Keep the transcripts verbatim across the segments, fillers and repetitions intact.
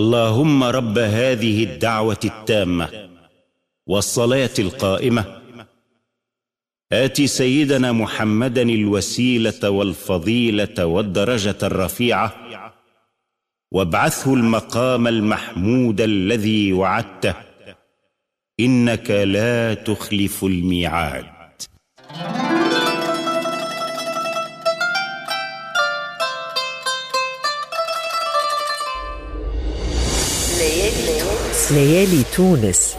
اللهم رب هذه الدعوة التامة والصلاة القائمة آت سيدنا محمدا الوسيلة والفضيلة والدرجة الرفيعة وابعثه المقام المحمود الذي وعدته إنك لا تخلف الميعاد. ليالي تونس.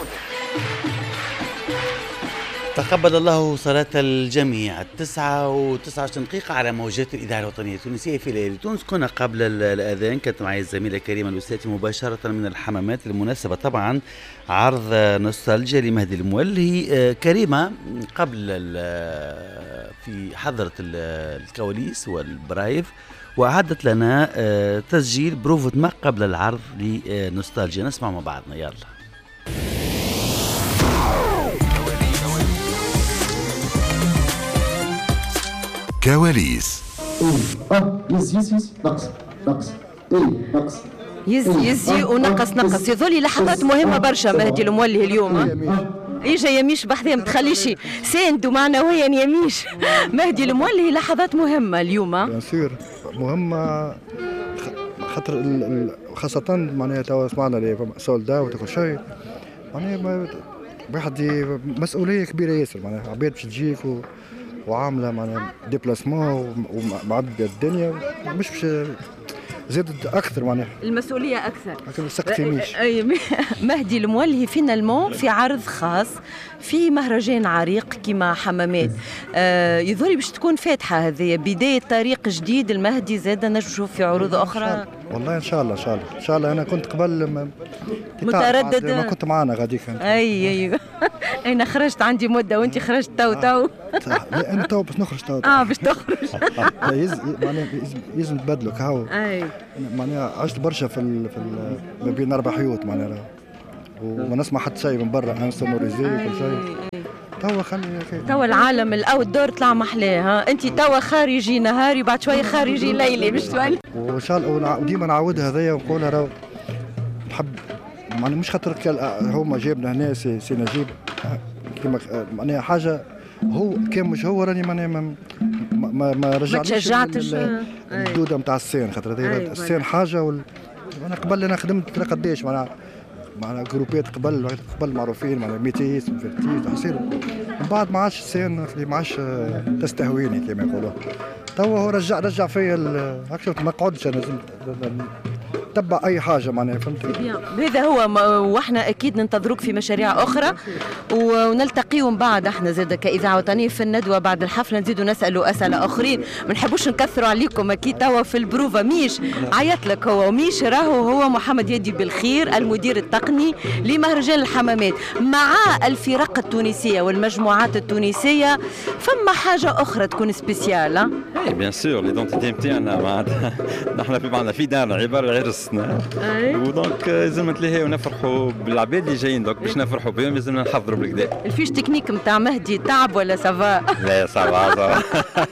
تقبل الله صلاة الجميع. التسعة وتسعة وعشرين دقيقة على موجات الإذاعة الوطنية التونسية في ليالي تونس. كنا قبل الأذان كانت معي الزميلة كريمة الوساتي مباشرة من الحمامات المناسبة طبعا عرض نوستالجيا لمهدي المولهي. كريمة قبل في حضرة الكواليس والبرايف وأعدت لنا تسجيل بروفة ما قبل العرض لنوستالجيا. نسمع مع بعضنا يلا. كواليس. اه يز يز يز نقص نقص ايه نقص يز يز ونقص نقص. يظل لحظات مهمة برشا مهدي المولهي اليوم. اجا يميش بحذاه ما تخليش ساندو معنويا يميش. مهدي المولهي لحظات مهمة اليوم. بيان سور مهمة خاطر خاصة معناها توا سمعنا اللي سولدا وكل شيء معناها واحد مسؤولية كبيرة ياسر معناها عباد باش تجيك و وعامله معناها ديبلاسمون ومعبد الدنيا مش باش زادت اكثر معناها المسؤوليه اكثر. لكن السقف يميش. مهدي المولهي فينالمون في عرض خاص في مهرجان عريق كما حمامات. آه يظهر باش تكون فاتحه هذه بدايه طريق جديد. المهدي زاد نشوف في عروض اخرى والله ان شاء الله ان شاء الله ان شاء الله. انا كنت قبل ما متردد ما كنت معانا غاديك. اي اي انا خرجت عندي مده وانت خرجت تو تو. لا انا تو باش نخرج تو. اه باش تخرج. معناها لازم تبدلوا كهو. اي معناها عشت برشا في ال في ال ما بين اربع حيوط معناها وما نسمع حتى شيء من برا انسونوريزي وكل شيء. توا خلي توا العالم الاوت دور طلع محلاه. ها انت توا خارجي نهاري بعد شويه خارجي ليلي باش تولي. وان شاء الله وديما نعاودها هذيا ونقولها راهو نحب معناها مش خاطر هما جابنا هنا سي, سي نجيب كيما معناها حاجه هو كان مش هو راني معناها ما ما, ما رجعتش الدوده نتاع السين خاطر هذه السين حاجه وال... انا قبل انا خدمت قداش معناها معناها جروبات قبل قبل معروفين معناها ميتيس وفيرتيز وحصير من بعد ما عادش السين ما عادش تستهويني كما يقولوا. توا هو رجع رجع فيا هكا ما نقعدش انا تبع اي حاجه معناها فهمت. هذا هو واحنا اكيد ننتظروك في مشاريع اخرى ونلتقيوا من بعد احنا زاد كاذاعه وطنيه في الندوه بعد الحفله نزيدوا نسالوا اسئله اخرين. ما نحبوش نكثروا عليكم اكيد. توا في البروفا ميش عيط لك هو وميش راهو هو محمد يدي بالخير المدير التقني لمهرجان الحمامات مع الفرق التونسيه والمجموعات التونسيه. فما حاجه اخرى تكون سبيسيال. اي بيان سور ليدونتيتي نتاعنا نحن في معنا في دارنا عباره عرسنا ودونك لازم نتلاهيو ونفرحوا بالعباد اللي جايين دونك باش نفرحوا بهم لازمنا نحضروا بالكدا. الفيش تكنيك نتاع مهدي تعب ولا سافا؟ لا سافا.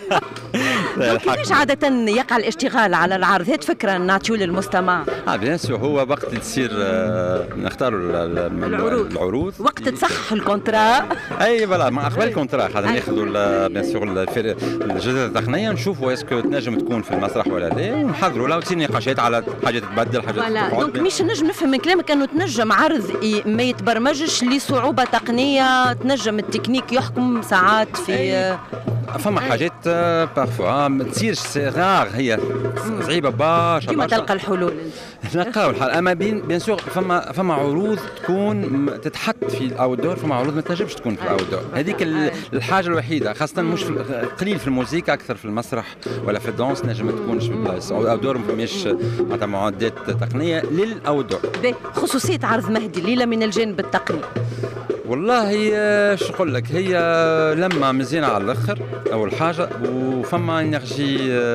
كيفاش عادة يقع الاشتغال على العرض؟ هات فكرة نعطيو للمستمع. اه بيان سور هو وقت تصير نختاروا العروض العروض وقت تصحح الكونترا. اي فوالا مع قبل الكونترا خاطر ناخذوا بيان سور الجلسات التقنية نشوفوا اسكو تنجم تكون في المسرح ولا لا ونحضروا لا وتصير نقاشات على حاجات تبدل حاجات تقعد. دونك مش نجم نفهم من كلامك انه تنجم عرض ما يتبرمجش لصعوبة تقنية. تنجم التكنيك يحكم ساعات في فما حاجات بارفوا ما تصيرش صغار هي صعيبه برشا. كيما تلقى الحلول نلقاو الحل. اما بين بيان سور فما فما عروض تكون تتحط في الاوت دور فما عروض ما تنجمش تكون في الاوت دور. هذيك الحاجه الوحيده خاصه مش في قليل في الموسيقى اكثر في المسرح ولا في الدانس نجم ما تكونش في البلايص الاوت دور. ما فماش معناتها معدات تقنيه للاوت دور. خصوصيه عرض مهدي الليله من الجانب التقني والله شو نقول لك، هي لما مزيانه على الاخر اول حاجه، وفما انرجي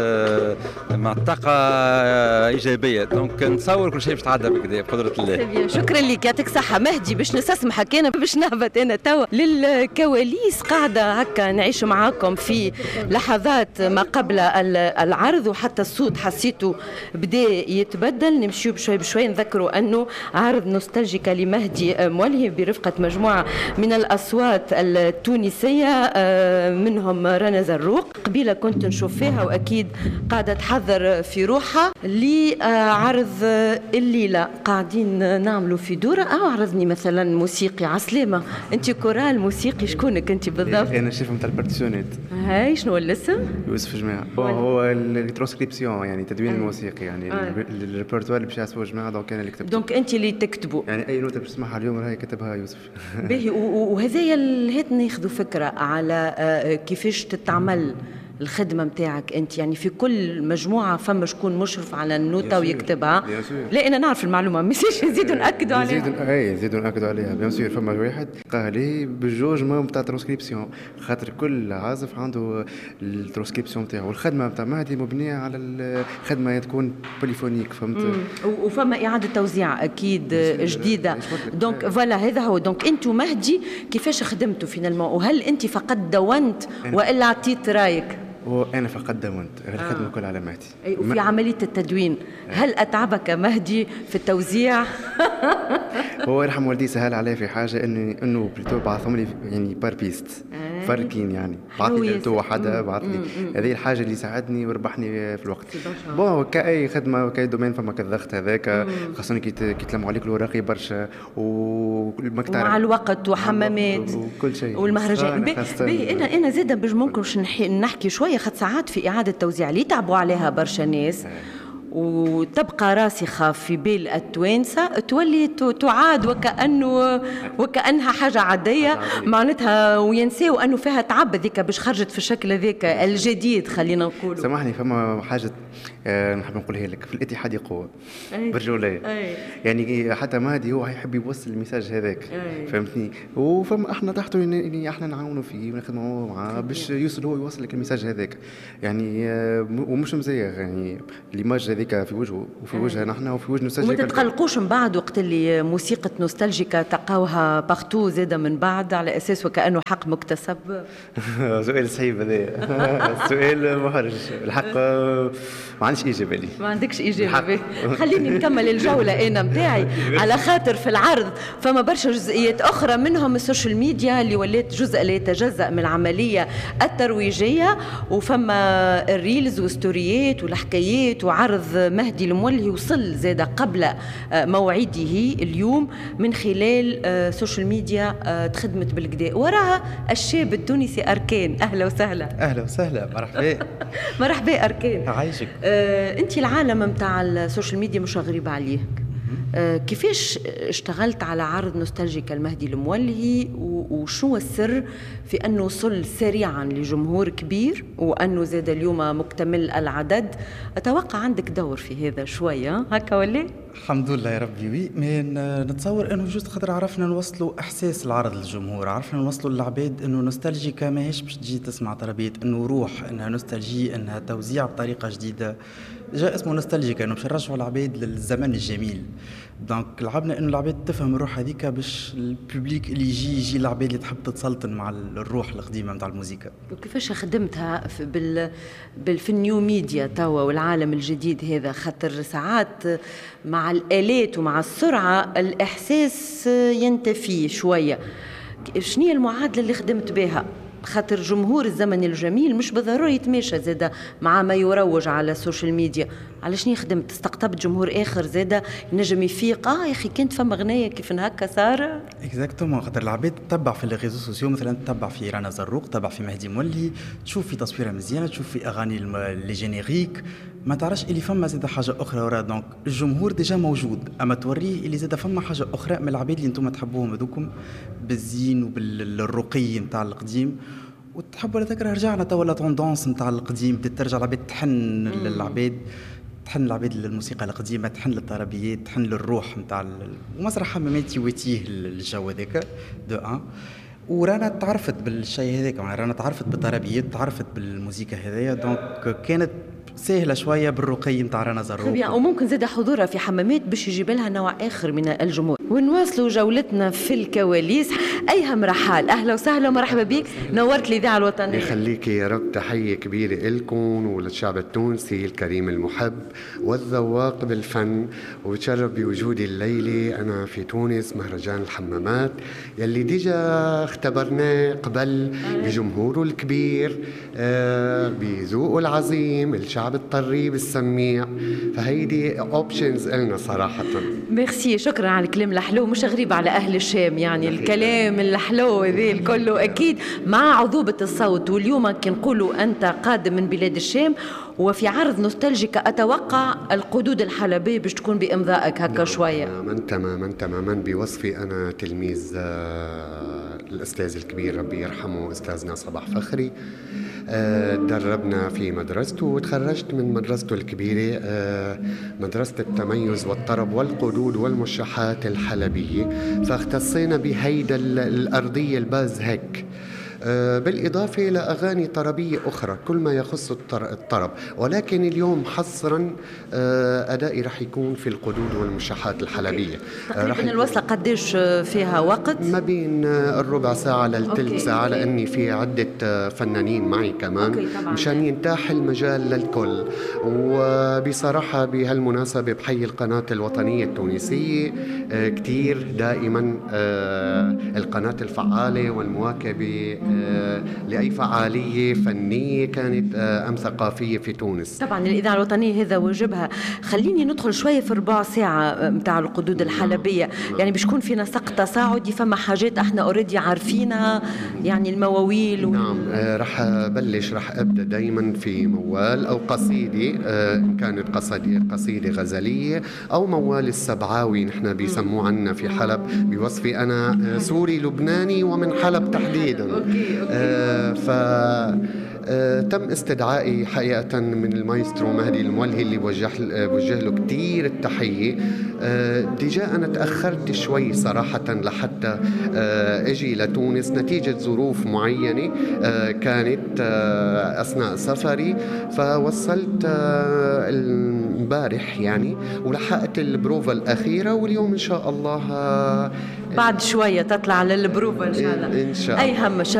مع طاقه ايجابيه، دونك نتصور كل شيء باش تعدى بكذا بقدره الله. شكرا لك، يعطيك الصحه مهدي. باش نستسمحك انا باش نهبط انا توا للكواليس، قاعده هكا نعيش معاكم في لحظات ما قبل العرض، وحتى الصوت حسيته بدا يتبدل. نمشيو بشوي بشوي، نذكروا انه عرض نوستالجيكا لمهدي مولهي برفقه مجموعه من الأصوات التونسية، منهم رنا زروق. قبيلة كنت نشوف فيها وأكيد قاعدة تحضر في روحها لعرض الليلة. قاعدين نعملوا في دورة أو عرضني مثلا موسيقي عسلامة. أنت كورال موسيقي، شكونك أنت بالضبط؟ أنا شيف متاع البارتيسيونات. هاي شنو الاسم؟ يوسف جماعة. هو الترانسكريبسيون يعني تدوين الموسيقي، يعني الريبرتوار اللي باش يعزفوا جماعة، دونك أنا اللي كتبته. دونك أنت اللي تكتبوا، يعني أي نوتة باش تسمعها اليوم راهي كتبها يوسف. باهي. وهذايا هات ناخذوا فكره على كيفاش تتعمل الخدمه نتاعك انت، يعني في كل مجموعه فما شكون مشرف على النوتة ويكتبها؟ لا انا نعرف المعلومه، ماشي نزيدوا ناكدوا عليها. نزيدوا اي نزيدوا ناكدوا عليها بيان سور. فما واحد قال لي بالجوج ما نتاع ترانسكريبسيون، خاطر كل عازف عنده الترانسكريبسيون نتاعو، والخدمه نتاع مهدي مبنيه على الخدمه تكون بوليفونيك، فهمت؟ وفما اعاده توزيع اكيد جديده، دونك فوالا هذا هو. دونك انتم مهدي كيفاش خدمتوا فينالمون، وهل انت فقط دونت والا عطيت رايك؟ وأنا فقط دونت الخدمة آه. كلها على مهدي. أي وفي عملية التدوين هل أتعبك مهدي في التوزيع؟ هو يرحم والدي سهل عليه في حاجة إنه إنه بليتو بعثهم لي يعني بار بيست آه. فرقين، يعني بعث لي بليتو وحدة، بعث لي هذه الحاجة اللي ساعدني وربحني في الوقت. بون كأي خدمة وكأي دومين فما كالضغط هذاك، خاصة كي كيتلموا عليك الوراقي برشا والمكتب مع الوقت وحمامات وكل شيء والمهرجان. باهي أنا أنا زادا باش ممكن نحكي شوية، خد ساعات في إعادة توزيع اللي يتعبوا عليها برشا ناس وتبقى راسخة في بال التوانسة، تولي تعاد وكأنه وكأنها حاجة عادية معناتها، وينساو أنه فيها تعب ذيك باش خرجت في الشكل ذيك الجديد. خلينا نقول سامحني، فما حاجة أه نحب نقولها لك، في الاتحاد قوة برجولية، يعني حتى مهدي هو يحب يوصل الميساج هذاك، فهمتني؟ وفما احنا تحته يعني احنا نعاونوا فيه ونخدموا معاه باش يوصل هو يوصل لك الميساج هذاك، يعني أه ومش مزيغ، يعني ليماج هذيك في وجهه وفي وجهنا نحن وفي وجه نوستالجيكا. وما تتقلقوش من بعد وقت اللي موسيقى نوستالجيكا تلقاوها باغتو زاده من بعد على اساس وكانه حق مكتسب؟ سؤال صعيب هذا، سؤال محرج الحق، ما عنديش اجابه لي. ما عندكش اجابه؟ خليني نكمل الجوله انا متاعي، على خاطر في العرض فما برشا جزئيات اخرى، منهم السوشيال ميديا اللي ولات جزء لا يتجزا من العمليه الترويجيه، وفما الريلز وستوريات والحكايات، وعرض مهدي المولهي وصل زاد قبل موعده اليوم من خلال سوشيال ميديا تخدمت بالكدا. وراها الشاب التونسي أركان. أهلا وسهلا. أهلا وسهلا، مرحبا. مرحبا أركان، عايشك. آه، أنت العالم متاع السوشيال ميديا مش غريب عليك، آه، كيفاش اشتغلت على عرض نوستالجيكا المهدي المولهي، وشو السر في أنه وصل سريعا لجمهور كبير وأنه زاد اليوم مكتمل العدد؟ أتوقع عندك دور في هذا شوية هكا ولا؟ الحمد لله يا ربي. وي من نتصور انه جوست خاطر عرفنا نوصلوا احساس العرض للجمهور، عرفنا نوصلوا للعباد انه نوستالجيكا ماهيش باش تجي تسمع طربيت، انه روح، انها نوستالجي، انها توزيع بطريقه جديده. جاء اسمه نوستالجيكا انه باش نرجعوا العباد للزمن الجميل. دونك لعبنا انه العباد تفهم الروح هذيك باش الببليك اللي يجي يجي العباد اللي تحب تتسلطن مع الروح القديمه نتاع الموسيقى. وكيفاش خدمتها بال بالنيو ميديا توا والعالم الجديد هذا؟ خاطر ساعات مع الآلات ومع السرعة الإحساس ينتفي شوية. شنو هي المعادلة اللي خدمت بها؟ خاطر جمهور الزمن الجميل مش بالضروري يتماشى زاده مع ما يروج على السوشيال ميديا. على شنو خدمت؟ استقطبت جمهور آخر زاده ينجم يفيق، اه يا أخي كانت فما غنية كيف هكا صار؟ اكزاكتومون، خاطر العباد تتبع في لي ريزو سوسيو، مثلا تتبع في رنا زروق، تتبع في مهدي مولهي، تشوف في تصويره مزيانه، تشوف في اغاني لي جينيريك، ما تعرفش اللي فما زاده حاجه اخرى ورا. دونك الجمهور ديجا موجود، اما توريه اللي زاده فما حاجه اخرى من العباد اللي انتم تحبوهم هذوكم بالزين وبالرقي نتاع القديم، وتحب ولا تكره رجعنا توا لا توندونس نتاع القديم، بدات ترجع العباد تحن للعباد. تحن العباد للموسيقى القديمة، تحن للطربيات، تحن للروح نتاع ومسرح حمامات يواتيه الجو هذاك دو ان. ورانا تعرفت بالشيء هذاك، رانا تعرفت بالطربيات، تعرفت بالموسيقى هذايا، دونك كانت سهله شويه بالرقي نتاع رانا زروق. وممكن زاد حضورها في حمامات باش يجيب لها نوع اخر من الجمهور. ونواصلوا جولتنا في الكواليس. ايهم رحال، اهلا وسهلا ومرحبا بك، نورت الاذاعه الوطنيه. يخليكي يا رب. تحيه كبيره لكم وللشعب التونسي الكريم المحب والذواق بالفن، وبتشرف بوجودي الليله انا في تونس مهرجان الحمامات يلي ديجا اختبرناه قبل بجمهوره الكبير، آه بذوقه العظيم، الشعب الطريب السميع، فهيدي اوبشنز لنا صراحه. ميرسي، شكرا على الكلام الحلو، مش غريب على اهل الشام يعني الكلام الحلو هذا كله اكيد مع عذوبه الصوت. واليوم كي نقولوا انت قادم من بلاد الشام وفي عرض نوستالجيكا، اتوقع القدود الحلبيه باش تكون بامضائك هكا نعم شويه. تماما تماما تماما بوصفي انا تلميذ الاستاذ الكبير ربي يرحمه استاذنا صباح فخري. دربنا في مدرسته وتخرجت من مدرسته الكبيرة، مدرسة التميز والطرب والقدود والمشرحات الحلبية، فاختصينا بهيدا الأرضية الباز هيك، بالإضافة إلى أغاني طربية أخرى كل ما يخص الطرب. ولكن اليوم حصرا أدائي رح يكون في القدود والمشرحات الحلبية. تقريبا الوصلة قديش فيها وقت؟ ما بين الربع ساعة للثلث ساعة، لأني في عدة فنانين معي كمان مشان ينتاح المجال للكل. وبصراحة بهالمناسبة بحيي القناة الوطنية التونسية كتير دائما، القناة الفعالة والمواكبة لأي فعالية فنية كانت أم ثقافية في تونس. طبعا الإذاعة الوطنية هذا واجبها. خليني ندخل شوية في ربع ساعة متاع القدود الحلبية، يعني باش يكون في نسق تصاعدي، فما حاجات احنا اوريدي عارفينها يعني المواويل و... نعم. آه رح أبلش رح أبدأ دايما في موال أو قصيدة، آه إن كانت قصيدة, قصيدة غزلية أو موال السبعاوي نحن بيسموه عنا في حلب بوصفي أنا سوري لبناني ومن حلب تحديدا. آه ف آه تم استدعائي حقيقة من المايسترو مهدي المولهي اللي بوجه, بوجه له كتير التحية. آه ديجا أنا تأخرت شوي صراحة لحتى آه أجي لتونس نتيجة ظروف معينة آه كانت آه أثناء سفري، فوصلت آه البارح يعني ولحقت البروفا الأخيرة، واليوم إن شاء الله آه بعد شوية تطلع على البروفا إن شاء الله. إن شاء الله. أي هم